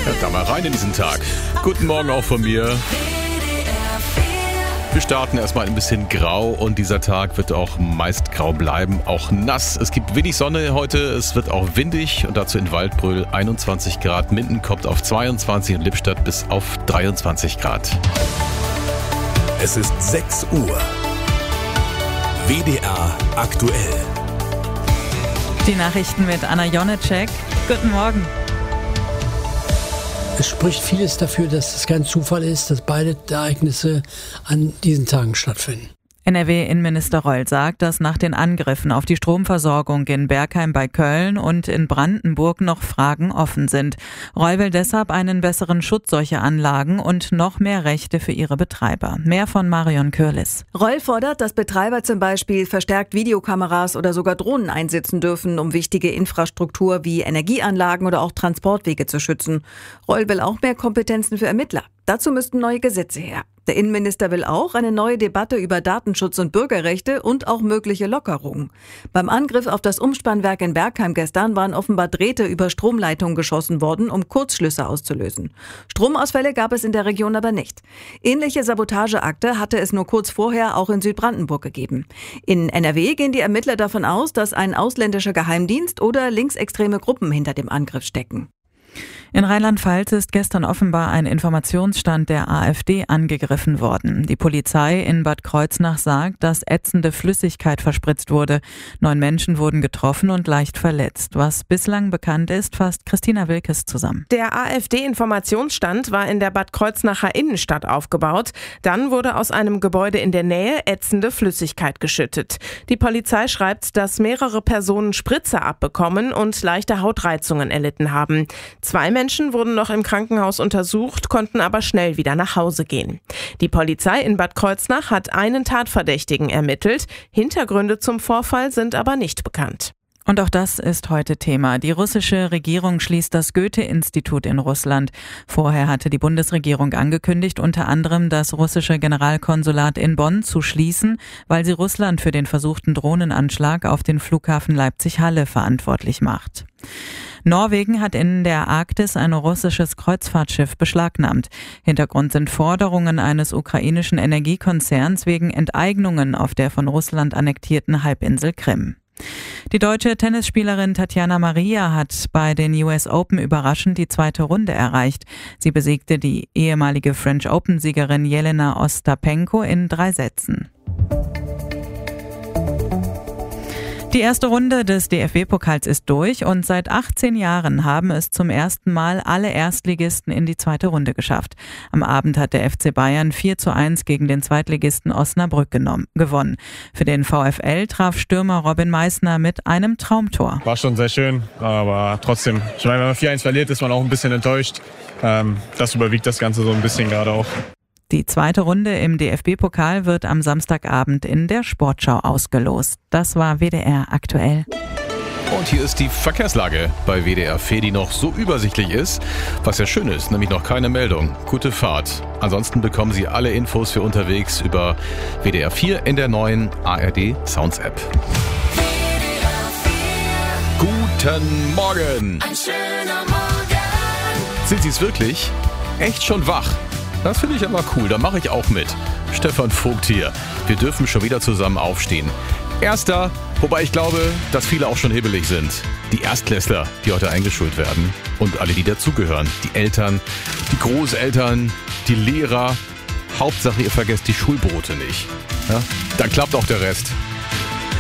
Ja, da mal rein in diesen Tag. Guten Morgen auch von mir. Wir starten erstmal ein bisschen grau und dieser Tag wird auch meist grau bleiben, auch nass. Es gibt wenig Sonne heute, es wird auch windig und dazu in Waldbröl 21 Grad, Minden kommt auf 22 und Lippstadt bis auf 23 Grad. Es ist 6 Uhr. WDR aktuell. Die Nachrichten mit Anna Jonecek. Guten Morgen. Es spricht vieles dafür, dass es kein Zufall ist, dass beide Ereignisse an diesen Tagen stattfinden. NRW-Innenminister Reul sagt, dass nach den Angriffen auf die Stromversorgung in Bergheim bei Köln und in Brandenburg noch Fragen offen sind. Reul will deshalb einen besseren Schutz solcher Anlagen und noch mehr Rechte für ihre Betreiber. Mehr von Marion Kürlis. Reul fordert, dass Betreiber zum Beispiel verstärkt Videokameras oder sogar Drohnen einsetzen dürfen, um wichtige Infrastruktur wie Energieanlagen oder auch Transportwege zu schützen. Reul will auch mehr Kompetenzen für Ermittler. Dazu müssten neue Gesetze her. Der Innenminister will auch eine neue Debatte über Datenschutz und Bürgerrechte und auch mögliche Lockerungen. Beim Angriff auf das Umspannwerk in Bergheim gestern waren offenbar Drähte über Stromleitungen geschossen worden, um Kurzschlüsse auszulösen. Stromausfälle gab es in der Region aber nicht. Ähnliche Sabotageakte hatte es nur kurz vorher auch in Südbrandenburg gegeben. In NRW gehen die Ermittler davon aus, dass ein ausländischer Geheimdienst oder linksextreme Gruppen hinter dem Angriff stecken. In Rheinland-Pfalz ist gestern offenbar ein Informationsstand der AfD angegriffen worden. Die Polizei in Bad Kreuznach sagt, dass ätzende Flüssigkeit verspritzt wurde. 9 Menschen wurden getroffen und leicht verletzt. Was bislang bekannt ist, fasst Christina Wilkes zusammen. Der AfD-Informationsstand war in der Bad Kreuznacher Innenstadt aufgebaut. Dann wurde aus einem Gebäude in der Nähe ätzende Flüssigkeit geschüttet. Die Polizei schreibt, dass mehrere Personen Spritze abbekommen und leichte Hautreizungen erlitten haben. 2 Menschen wurden noch im Krankenhaus untersucht, konnten aber schnell wieder nach Hause gehen. Die Polizei in Bad Kreuznach hat einen Tatverdächtigen ermittelt. Hintergründe zum Vorfall sind aber nicht bekannt. Und auch das ist heute Thema. Die russische Regierung schließt das Goethe-Institut in Russland. Vorher hatte die Bundesregierung angekündigt, unter anderem das russische Generalkonsulat in Bonn zu schließen, weil sie Russland für den versuchten Drohnenanschlag auf den Flughafen Leipzig-Halle verantwortlich macht. Norwegen hat in der Arktis ein russisches Kreuzfahrtschiff beschlagnahmt. Hintergrund sind Forderungen eines ukrainischen Energiekonzerns wegen Enteignungen auf der von Russland annektierten Halbinsel Krim. Die deutsche Tennisspielerin Tatjana Maria hat bei den US Open überraschend die 2. Runde erreicht. Sie besiegte die ehemalige French Open-Siegerin Jelena Ostapenko in 3 Sätzen. Die erste Runde des DFB-Pokals ist durch und seit 18 Jahren haben es zum ersten Mal alle Erstligisten in die 2. Runde geschafft. Am Abend hat der FC Bayern 4:1 gegen den Zweitligisten Osnabrück gewonnen. Für den VfL traf Stürmer Robin Meissner mit einem Traumtor. War schon sehr schön, aber trotzdem, ich meine, wenn man 4:1 verliert, ist man auch ein bisschen enttäuscht. Das überwiegt das Ganze so ein bisschen gerade auch. Die 2. Runde im DFB-Pokal wird am Samstagabend in der Sportschau ausgelost. Das war WDR aktuell. Und hier ist die Verkehrslage bei WDR 4, die noch so übersichtlich ist, was ja schön ist, nämlich noch keine Meldung. Gute Fahrt. Ansonsten bekommen Sie alle Infos für unterwegs über WDR 4 in der neuen ARD Sounds App. Guten Morgen! Ein schöner Morgen! Sind Sie es wirklich? Echt schon wach? Das finde ich aber cool, da mache ich auch mit. Stefan Vogt hier. Wir dürfen schon wieder zusammen aufstehen. Erster, wobei ich glaube, dass viele auch schon hibbelig sind. Die Erstklässler, die heute eingeschult werden. Und alle, die dazugehören. Die Eltern, die Großeltern, die Lehrer. Hauptsache, ihr vergesst die Schulbrote nicht. Ja? Dann klappt auch der Rest.